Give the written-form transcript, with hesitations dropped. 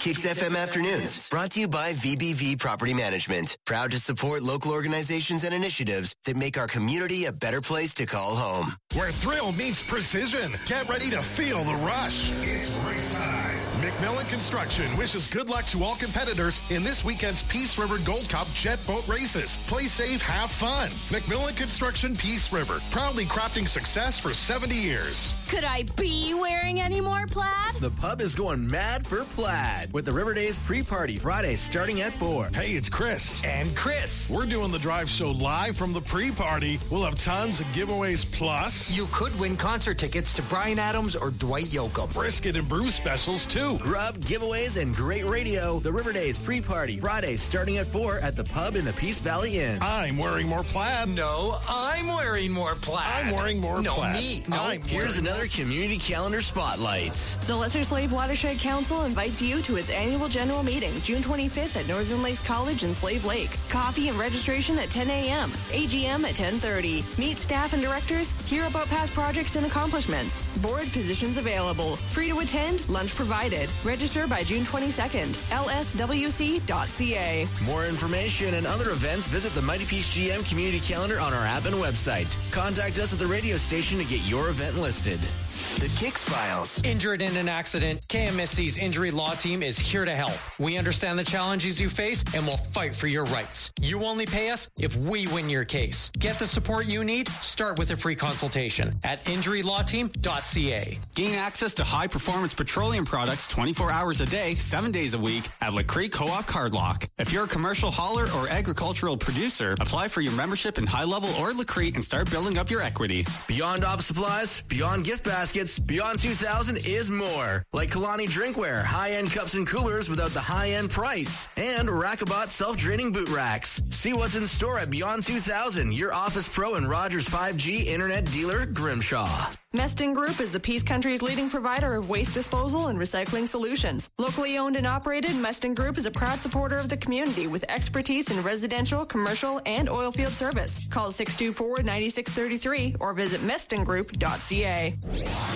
Kicks FM Afternoons, brought to you by VBV Property Management. Proud to support local organizations and initiatives that make our community a better place to call home. Where thrill meets precision. Get ready to feel the rush. It's race time. McMillan Construction wishes good luck to all competitors in this weekend's Peace River Gold Cup jet boat races. Play safe, have fun. McMillan Construction, Peace River, proudly crafting success for 70 years. Could I be wearing any more plaid? The pub is going mad for plaid with the River Days pre-party Friday starting at 4. Hey, it's Chris. And Chris. We're doing the drive show live from the pre-party. We'll have tons of giveaways, plus you could win concert tickets to Bryan Adams or Dwight Yoakam. Brisket and brew specials, too. Grub, giveaways, and great radio. The River Days pre-party Friday starting at 4 at the pub in the Peace Valley Inn. I'm wearing more plaid. No, I'm wearing more plaid. I'm wearing more plaid. Me. No, Here's another community calendar spotlights. The Lesser Slave Watershed Council invites you to its annual general meeting, June 25th at Northern Lakes College in Slave Lake. Coffee and registration at 10 a.m., AGM at 10:30. Meet staff and directors, hear about past projects and accomplishments. Board positions available. Free to attend, lunch provided. Register by June 22nd. lswc.ca. More information and other events, visit the Mighty Peace GM community calendar on our app and website. Contact us at the radio station to get your event listed. The Kicks Files. Injured in an accident, KMSC's injury law team is here to help. We understand the challenges you face and will fight for your rights. You only pay us if we win your case. Get the support you need. Start with a free consultation at injurylawteam.ca. Gain access to high-performance petroleum products 24 hours a day, 7 days a week at LaCrete Co-op Cardlock. If you're a commercial hauler or agricultural producer, apply for your membership in High Level or LaCrete and start building up your equity. Beyond office supplies, beyond gift baskets, Beyond 2000 is more. Like Kalani Drinkware, high-end cups and coolers without the high-end price. And Rackabot self-draining boot racks. See what's in store at Beyond 2000, your Office Pro and Rogers 5G internet dealer, Grimshaw. Meston Group is the Peace Country's leading provider of waste disposal and recycling solutions. Locally owned and operated, Meston Group is a proud supporter of the community with expertise in residential, commercial, and oil field service. Call 624-9633 or visit mestongroup.ca.